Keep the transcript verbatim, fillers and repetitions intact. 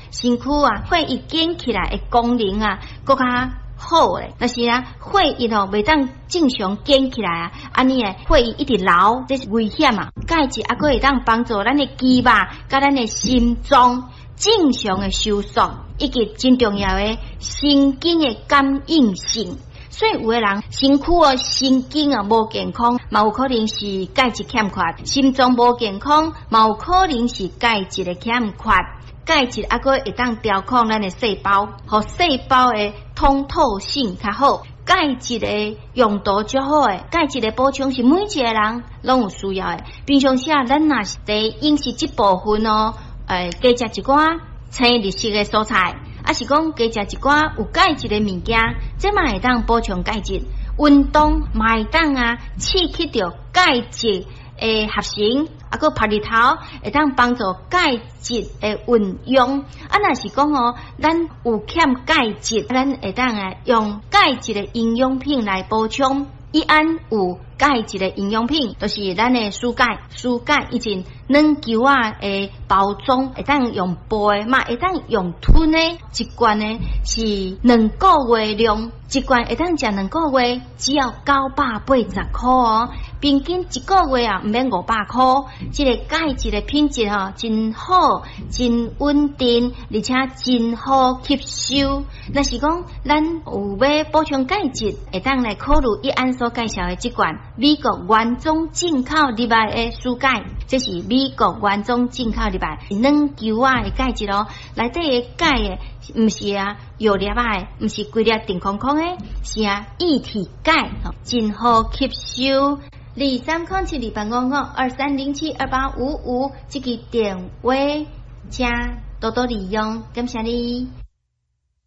身躯啊血液紧起来的功能啊，更加好诶。但是啊，血液吼袂当正常紧起来啊，安尼诶血液一直流，这是危险啊。钙质啊，佫会当帮助咱的肌肉甲咱的心脏正常的收缩，以及真重要的神经的感应性。所以有的人身躯哦神经啊无健康，嘛有可能是钙质欠缺；心脏无健康，嘛有可能是钙质的欠缺。钙质啊，佫会当调控咱的细胞，互细胞的通透性较好。钙质的用途较好诶，钙质的补充是每一个人拢有需要诶。平常时啊，咱若是伫饮食这部分哦，诶，加食一寡青绿色的蔬菜，啊是讲加食一寡有钙质的物件，这嘛会当补充钙质。运动嘛会当啊，刺激到钙质诶合成，啊个晒日头会当帮助钙质诶运用。啊，若是讲哦，咱有欠钙质，咱会当啊用钙质的营养品来补充。伊安有钙质的营养品，就是咱的蔬钙，蔬钙以前软球啊诶包装，会当用杯嘛，会当用吞的，一罐呢是两个月量，一罐会当食两个月，只要九百八十块哦，平均一个月啊毋免五百块。这个钙质的品质吼真好，真稳定，而且真好吸收。若是讲咱有要补充钙质，会当来考虑伊安所介绍的这款美国原装进口入来的蔬钙，这是美国原装进口入来软球啊的钙质咯，内底的钙的毋是啊药粒啊，毋是规粒定空空的，是啊液体钙，真好吸收。二三空七二八五五二三零七二八五五，这个电话请多多利用，感谢你。